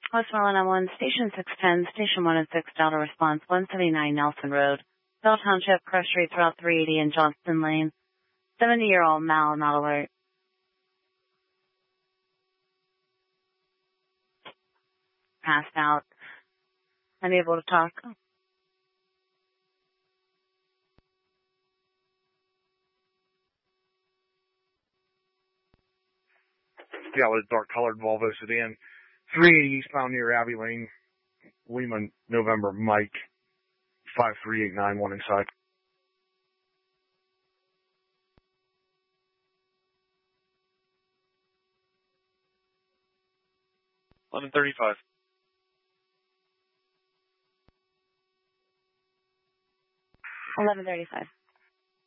Westmoreland on 1, Station 610, Station 1 and 6, Delta Response, 179 Nelson Road, Bell Township, Crush Street, Route 380 and Johnston Lane. 70-year-old Mal, not alert. Passed out. Unable to talk. Yeah, with a dark-colored Volvo sedan. 380 eastbound near Abbey Lane, Lima, November, Mike, 53891 inside. $11:35. 11:35.